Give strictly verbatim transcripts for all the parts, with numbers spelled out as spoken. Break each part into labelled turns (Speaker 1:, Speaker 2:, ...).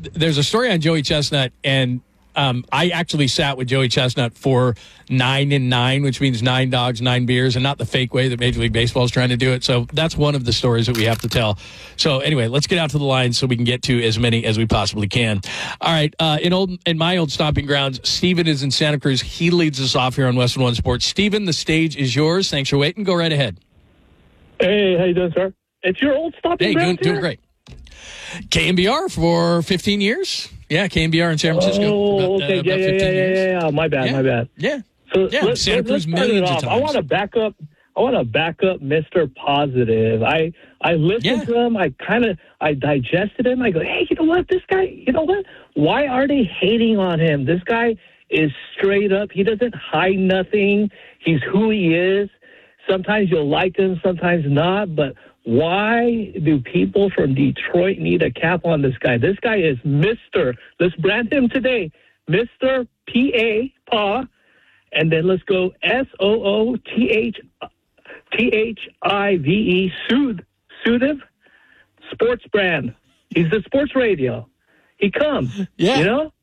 Speaker 1: there's a story on Joey Chestnut, and um, I actually sat with Joey Chestnut for nine and nine, which means nine dogs, nine beers, and not the fake way that Major League Baseball is trying to do it. So that's one of the stories that we have to tell. So anyway, let's get out to the line so we can get to as many as we possibly can. All right, uh, in old in my old stomping grounds, Steven is in Santa Cruz. He leads us off here on Western One Sports. Steven, the stage is yours. Thanks for waiting. Go right ahead.
Speaker 2: Hey, how you doing, sir? It's your old stomping
Speaker 1: hey,
Speaker 2: grounds.
Speaker 1: Hey, doing, doing great. K M B R for fifteen years. Yeah, K M B R in San Francisco.
Speaker 2: Oh,
Speaker 1: about,
Speaker 2: okay.
Speaker 1: Uh,
Speaker 2: yeah, yeah, yeah, yeah, yeah. My bad,
Speaker 1: yeah.
Speaker 2: my bad.
Speaker 1: Yeah.
Speaker 2: So
Speaker 1: yeah,
Speaker 2: let's,
Speaker 1: Santa
Speaker 2: let's,
Speaker 1: Cruz
Speaker 2: let's
Speaker 1: millions of
Speaker 2: off.
Speaker 1: times.
Speaker 2: I want to back up. I want to back up Mister Positive. I I listened
Speaker 1: yeah.
Speaker 2: to him. I kind of I digested him. I go, hey, you know what? This guy, you know what? Why are they hating on him? This guy is straight up. He doesn't hide nothing. He's who he is. Sometimes you'll like him, sometimes not. But why do people from Detroit need a cap on this guy? This guy is Mister Let's brand him today, Mister P A, Paw, and then let's go S O O T H T H I V E, Sooth, Soothive, sports brand. He's the sports radio. He comes,
Speaker 1: yeah.
Speaker 2: you know?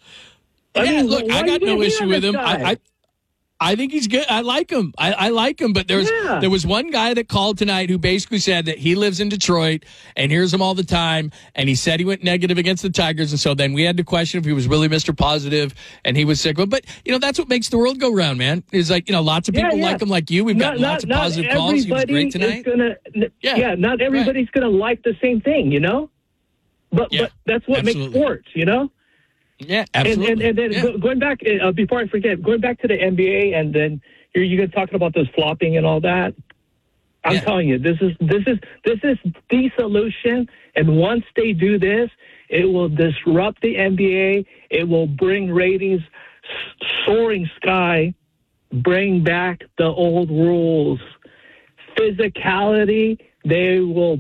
Speaker 1: I yeah,
Speaker 2: mean,
Speaker 1: look, I got no issue with him. I, I I think he's good. I like him. I, I like him. But there's
Speaker 2: yeah.
Speaker 1: there was one guy that called tonight who basically said that he lives in Detroit and hears him all the time. And he said he went negative against the Tigers. And so then we had to question if he was really Mister Positive and he was sick. But, but you know, that's what makes the world go round, man. Is like, you know, lots of people
Speaker 2: yeah, yeah.
Speaker 1: like him like you. We've
Speaker 2: not,
Speaker 1: got lots
Speaker 2: not,
Speaker 1: of positive calls. He was great tonight.
Speaker 2: Gonna,
Speaker 1: yeah.
Speaker 2: yeah, not everybody's right. going to like the same thing, you know? But, yeah, but that's what absolutely. makes sports, you know?
Speaker 1: Yeah, absolutely.
Speaker 2: And, and, and then
Speaker 1: yeah.
Speaker 2: go, going back, uh, before I forget, going back to the N B A and then you're, you guys talking about this flopping and all that. I'm yeah. telling you, this is this is this is the solution. And once they do this, it will disrupt the N B A. It will bring ratings soaring sky. Bring back the old rules, physicality. They will